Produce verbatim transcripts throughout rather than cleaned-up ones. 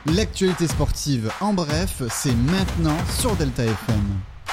L'actualité sportive en bref, c'est maintenant sur Delta F M.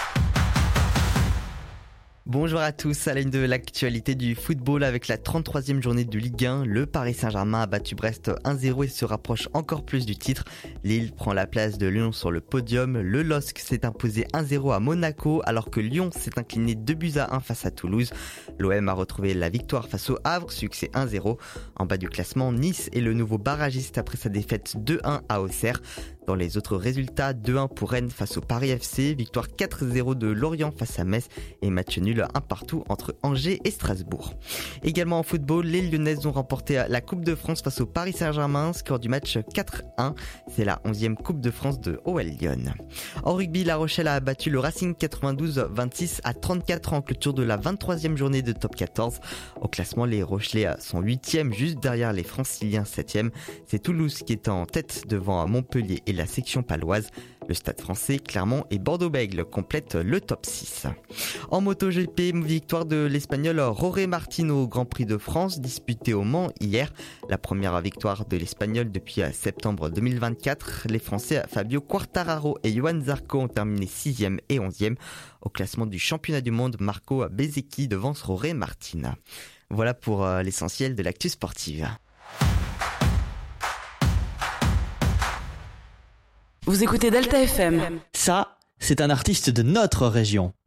Bonjour à tous, à la une de l'actualité du football avec la trente-troisième journée de Ligue un, le Paris Saint-Germain a battu Brest un zéro et se rapproche encore plus du titre. Lille prend la place de Lyon sur le podium, le L O S C s'est imposé un zéro à Monaco alors que Lyon s'est incliné deux buts à un face à Toulouse. L'O M a retrouvé la victoire face au Havre, succès un zéro. En bas du classement, Nice est le nouveau barragiste après sa défaite deux un à Auxerre. Dans les autres résultats, deux un pour Rennes face au Paris F C, victoire quatre zéro de Lorient face à Metz et match nul un partout entre Angers et Strasbourg. Également en football, les Lyonnaises ont remporté la Coupe de France face au Paris Saint-Germain, score du match quatre un. C'est la onzième Coupe de France de O L Lyon. En rugby, La Rochelle a battu le Racing quatre-vingt-douze vingt-six à trente-quatre en clôture de la vingt-troisième journée de top quatorze. Au classement, les Rochelais sont huitièmes, juste derrière les Franciliens septième. C'est Toulouse qui est en tête devant Montpellier et la section paloise. Le Stade français, Clermont et Bordeaux-Bègles complètent le top six. En MotoGP, victoire de l'Espagnol Jorge Martin au Grand Prix de France, disputé au Mans hier. La première victoire de l'Espagnol depuis septembre deux mille vingt-quatre. Les Français Fabio Quartararo et Johan Zarco ont terminé sixième et onzième. Au classement du championnat du monde, Marco Bezzecchi devance Jorge Martin. Voilà pour l'essentiel de l'actu sportive. Vous écoutez Delta F M. Ça, c'est un artiste de notre région.